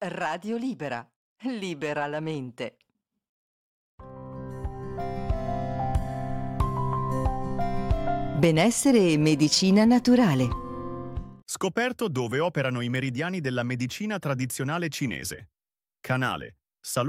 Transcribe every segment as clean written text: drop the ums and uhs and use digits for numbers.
Radio Libera. Libera la mente. Benessere e medicina naturale. Scoperto dove operano i meridiani della medicina tradizionale cinese. Canale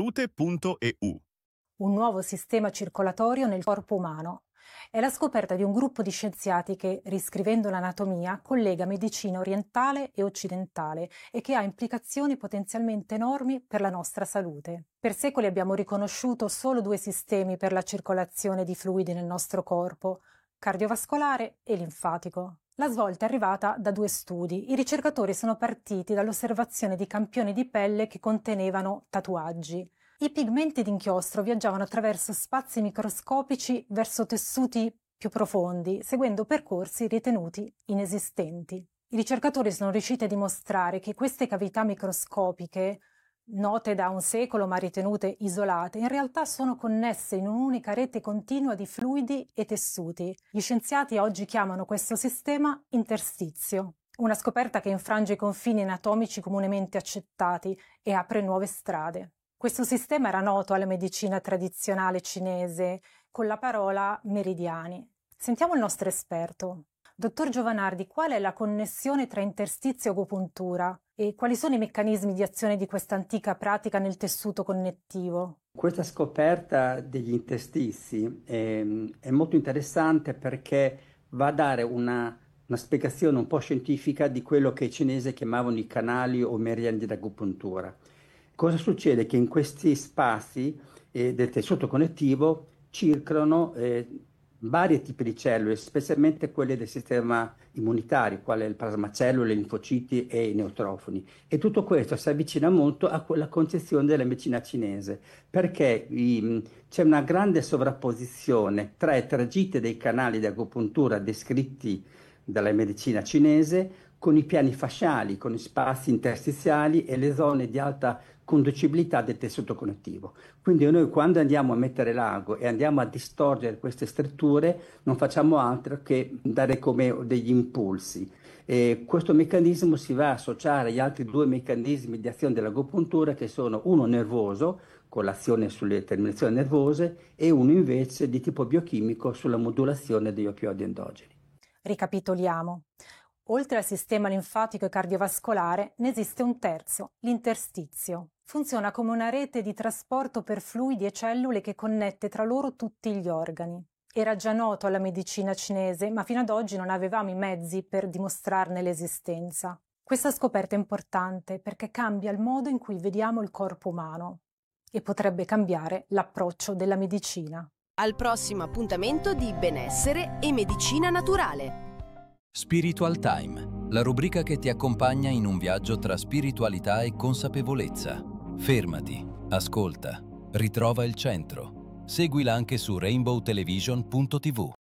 salute.eu. Un nuovo sistema circolatorio nel corpo umano. È la scoperta di un gruppo di scienziati che, riscrivendo l'anatomia, collega medicina orientale e occidentale e che ha implicazioni potenzialmente enormi per la nostra salute. Per secoli abbiamo riconosciuto solo due sistemi per la circolazione di fluidi nel nostro corpo, cardiovascolare e linfatico. La svolta è arrivata da due studi. I ricercatori sono partiti dall'osservazione di campioni di pelle che contenevano tatuaggi. I pigmenti d'inchiostro viaggiavano attraverso spazi microscopici verso tessuti più profondi, seguendo percorsi ritenuti inesistenti. I ricercatori sono riusciti a dimostrare che queste cavità microscopiche, note da un secolo ma ritenute isolate, in realtà sono connesse in un'unica rete continua di fluidi e tessuti. Gli scienziati oggi chiamano questo sistema interstizio, una scoperta che infrange i confini anatomici comunemente accettati e apre nuove strade. Questo sistema era noto alla medicina tradizionale cinese con la parola meridiani. Sentiamo il nostro esperto. Dottor Giovanardi, qual è la connessione tra interstizio e agopuntura e quali sono i meccanismi di azione di questa antica pratica nel tessuto connettivo? Questa scoperta degli interstizi è molto interessante perché va a dare una spiegazione un po' scientifica di quello che i cinesi chiamavano i canali o meridiani dell'agopuntura. Cosa succede? Che in questi spazi del tessuto connettivo circolano vari tipi di cellule, specialmente quelle del sistema immunitario, quale il plasmacellule, i linfociti e i neutrofoni. E tutto questo si avvicina molto a quella concezione della medicina cinese, perché c'è una grande sovrapposizione tra i tragiti dei canali di agopuntura descritti dalla medicina cinese con i piani fasciali, con gli spazi interstiziali e le zone di alta conducibilità del tessuto connettivo. Quindi noi quando andiamo a mettere l'ago e andiamo a distorcere queste strutture non facciamo altro che dare come degli impulsi. E questo meccanismo si va a associare agli altri due meccanismi di azione dell'agopuntura che sono uno nervoso con l'azione sulle terminazioni nervose e uno invece di tipo biochimico sulla modulazione degli oppioidi endogeni. Ricapitoliamo. Oltre al sistema linfatico e cardiovascolare, ne esiste un terzo, l'interstizio. Funziona come una rete di trasporto per fluidi e cellule che connette tra loro tutti gli organi. Era già noto alla medicina cinese, ma fino ad oggi non avevamo i mezzi per dimostrarne l'esistenza. Questa scoperta è importante perché cambia il modo in cui vediamo il corpo umano e potrebbe cambiare l'approccio della medicina. Al prossimo appuntamento di Benessere e Medicina Naturale. Spiritual Time, la rubrica che ti accompagna in un viaggio tra spiritualità e consapevolezza. Fermati, ascolta, ritrova il centro. Seguila anche su rainbowtelevision.tv.